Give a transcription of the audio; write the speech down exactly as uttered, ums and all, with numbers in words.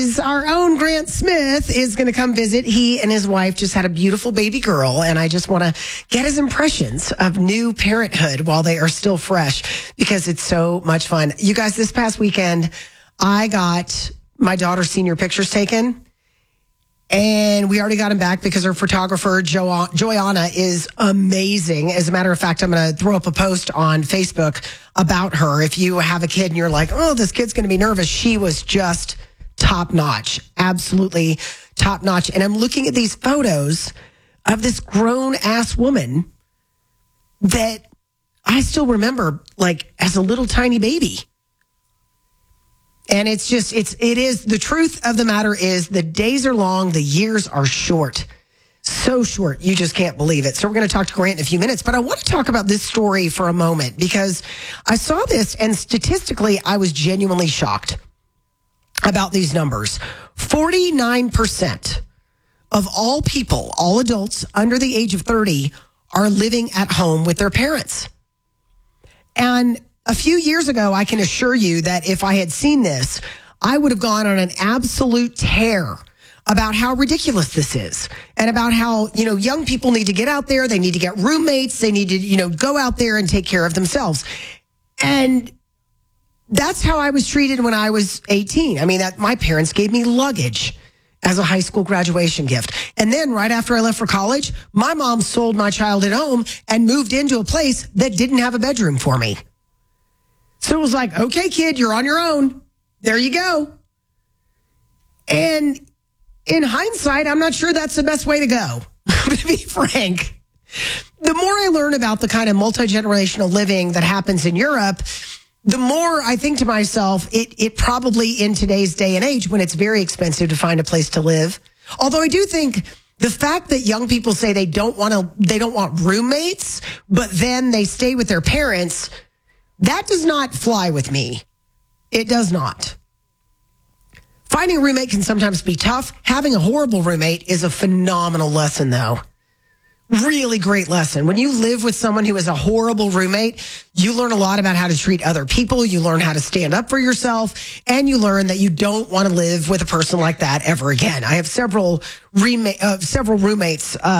Our own Grant Smith is going to come visit. He and his wife just had a beautiful baby girl, and I just want to get his impressions of new parenthood while they are still fresh because it's so much fun. You guys, this past weekend, I got my daughter's senior pictures taken, and we already got them back because her photographer, jo- Joanna, is amazing. As a matter of fact, I'm going to throw up a post on Facebook about her. If you have a kid and you're like, oh, this kid's going to be nervous, she was just top notch, absolutely top notch. And I'm looking at these photos of this grown ass woman that I still remember like as a little tiny baby. And it's just, it's, it is, the truth of the matter is the days are long, the years are short. So short, you just can't believe it. So we're going to talk to Grant in a few minutes, but I want to talk about this story for a moment because I saw this and statistically I was genuinely shocked about these numbers. forty-nine percent of all people, all adults under the age of thirty are living at home with their parents. And a few years ago, I can assure you that if I had seen this, I would have gone on an absolute tear about how ridiculous this is and about how, you know, young people need to get out there. They need to get roommates. They need to, you know, go out there and take care of themselves. And that's how I was treated when I was eighteen. I mean, that my parents gave me luggage as a high school graduation gift. And then right after I left for college, my mom sold my child at home and moved into a place that didn't have a bedroom for me. So it was like, okay, kid, you're on your own. There you go. And in hindsight, I'm not sure that's the best way to go, to be frank. The more I learn about the kind of multi-generational living that happens in Europe, the more I think to myself, it it probably in today's day and age when it's very expensive to find a place to live. Although I do think the fact that young people say they don't want to, they don't want roommates, but then they stay with their parents, that does not fly with me. It does not. Finding a roommate can sometimes be tough. Having a horrible roommate is a phenomenal lesson, though. Really great lesson. When you live with someone who is a horrible roommate, you learn a lot about how to treat other people. You learn how to stand up for yourself, and you learn that you don't want to live with a person like that ever again. I have several roommate, uh, several roommates. Uh,